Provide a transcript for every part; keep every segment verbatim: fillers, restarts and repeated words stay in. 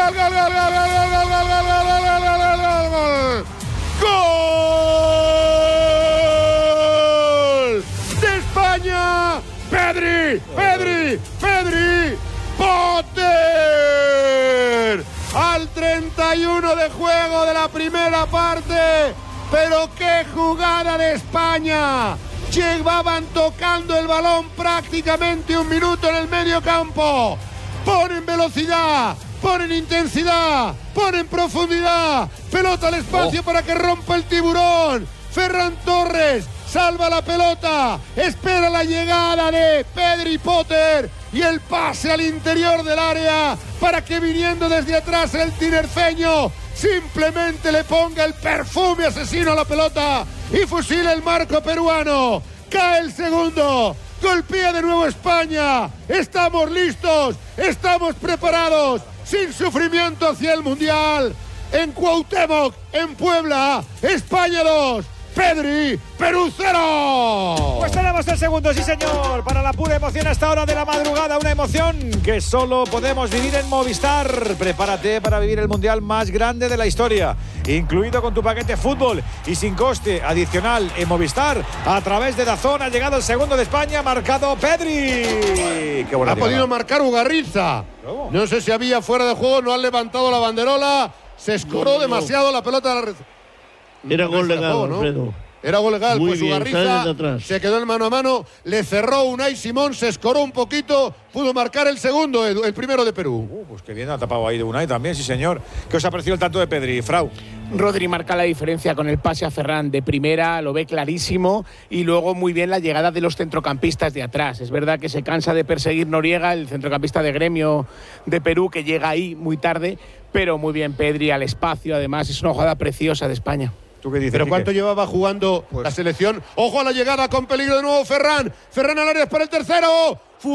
gol, gol, gol, gol, gol, gol, gol, gol, gol, gol, gol, gol. ¡Gol! ¡De España! ¡Pedri! ¡Pedri! ¡Pedri! ¡Potter! Al treinta y uno de juego de la primera parte. ¡Pero qué jugada de España! Llevaban tocando el balón prácticamente un minuto en el medio campo. Ponen velocidad, ponen intensidad, ponen profundidad. Pelota al espacio oh. para que rompa el tiburón. Ferran Torres salva la pelota, espera la llegada de Pedri Potter y el pase al interior del área para que viniendo desde atrás el tinerfeño simplemente le ponga el perfume asesino a la pelota y fusila el marco peruano. Cae el segundo, golpea de nuevo España. Estamos listos, estamos preparados, sin sufrimiento hacia el Mundial. En Cuauhtémoc, en Puebla, España dos, Pedri, Perú cero. Pues tenemos el segundo, sí señor, para la pura emoción a esta hora de la madrugada. Una emoción que solo podemos vivir en Movistar. Prepárate para vivir el Mundial más grande de la historia, incluido con tu paquete fútbol y sin coste adicional en Movistar. A través de DAZN ha llegado el segundo de España, marcado Pedri. Qué buena ha podido marcar Ugarriza. ¿Cómo? No sé si había fuera de juego, no han levantado la banderola. Se escoró no, no. demasiado la pelota de la red. Era gol legal, juego, ¿no? Alfredo. Era gol legal, muy pues Ugarriza se quedó en mano a mano, le cerró Unai Simón, se escoró un poquito, pudo marcar el segundo, el, el primero de Perú. Uh, pues qué bien ha tapado ahí de Unai también, sí señor. ¿Qué os ha parecido el tanto de Pedri, Frau? Rodri marca la diferencia con el pase a Ferran de primera, lo ve clarísimo, y luego muy bien la llegada de los centrocampistas de atrás. Es verdad que se cansa de perseguir Noriega, el centrocampista de Gremio de Perú, que llega ahí muy tarde, pero muy bien Pedri al espacio, además es una jugada preciosa de España. ¿Tú qué dices, ¿Pero Quique? cuánto llevaba jugando pues la selección? ¡Ojo a la llegada con peligro de nuevo Ferran! ¡Ferran al área para el tercero!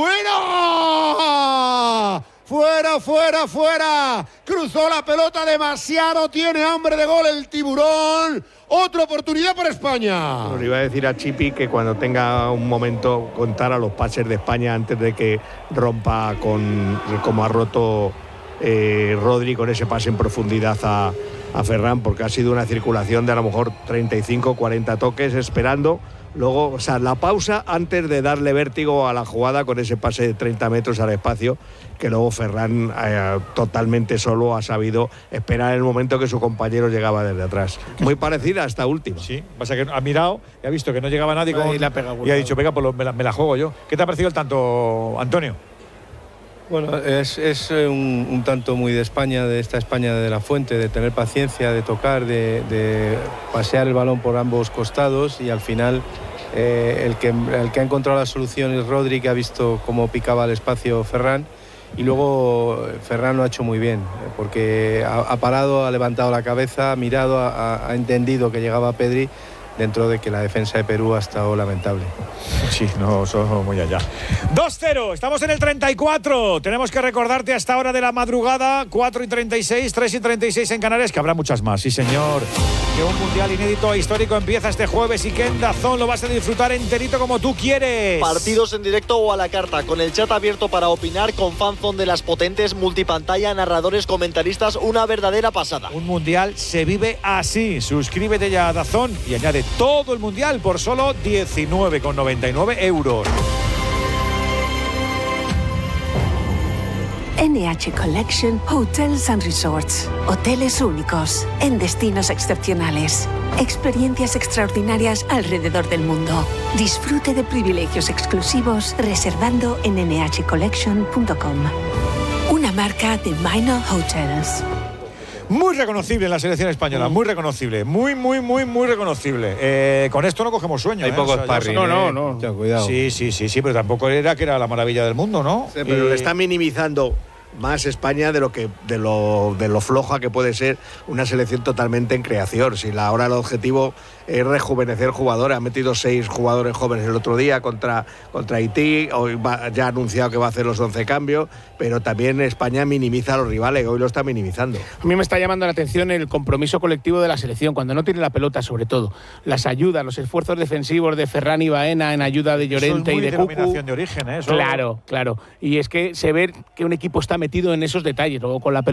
¡Fuera! ¡Fuera, fuera, fuera! Cruzó la pelota demasiado, tiene hambre de gol el tiburón. Otra oportunidad para España. Bueno, le iba a decir a Chipi que cuando tenga un momento contara los pases de España antes de que rompa con como ha roto eh, Rodri con ese pase en profundidad a a Ferran, porque ha sido una circulación de a lo mejor treinta y cinco, cuarenta toques esperando, luego, o sea, la pausa antes de darle vértigo a la jugada con ese pase de treinta metros al espacio, que luego Ferran eh, totalmente solo ha sabido esperar el momento que su compañero llegaba desde atrás. Muy parecida a esta última. Sí, pasa que ha mirado y ha visto que no llegaba nadie con, y, la pega, y ha dicho, venga, pues lo, me, la, me la juego yo. ¿Qué te ha parecido el tanto, Antonio? Bueno, es, es un, un tanto muy de España, de esta España de la Fuente, de tener paciencia, de tocar, de, de pasear el balón por ambos costados y al final eh, el, que, el que ha encontrado la solución es Rodri, que ha visto cómo picaba el espacio Ferran, y luego Ferran lo ha hecho muy bien, porque ha, ha parado, ha levantado la cabeza, ha mirado, ha, ha entendido que llegaba Pedri, dentro de que la defensa de Perú ha estado lamentable. Sí, no, somos muy allá. dos cero, estamos en el treinta y cuatro. Tenemos que recordarte a esta hora de la madrugada, cuatro y treinta y seis, tres y treinta y seis en Canarias, que habrá muchas más, sí señor. Que un mundial inédito e histórico empieza este jueves y que en DAZN lo vas a disfrutar enterito como tú quieres. Partidos en directo o a la carta, con el chat abierto para opinar, con fanzone de las potentes, multipantalla, narradores, comentaristas, una verdadera pasada. Un mundial se vive así. Suscríbete ya a DAZN y añade todo el mundial por solo diecinueve con noventa y nueve euros. N H Collection Hotels and Resorts. Hoteles únicos, en destinos excepcionales. Experiencias extraordinarias alrededor del mundo. Disfrute de privilegios exclusivos reservando en n h collection punto com. Una marca de Minor Hotels. Muy reconocible en la selección española, muy reconocible, muy, muy, muy, muy reconocible. Eh, con esto no cogemos sueño. Hay ¿eh? poco o sea, sparring. No, no, no, no. no. Cuidado. Sí, sí, sí, sí, pero tampoco era que era la maravilla del mundo, ¿no? Sí, pero y... le está minimizando más España de lo que de lo de lo floja que puede ser una selección totalmente en creación. Si la, ahora el objetivo es rejuvenecer jugadores, ha metido seis jugadores jóvenes el otro día contra, contra Haití, hoy va, ya ha anunciado que va a hacer los once cambios, pero también España minimiza a los rivales, hoy lo está minimizando. A mí me está llamando la atención el compromiso colectivo de la selección, cuando no tiene la pelota, sobre todo, las ayudas, los esfuerzos defensivos de Ferran y Baena en ayuda de Llorente y de Cucu. Denominación de origen, ¿eh? Eso... Claro, claro, y es que se ve que un equipo está metido en esos detalles, luego con la pelota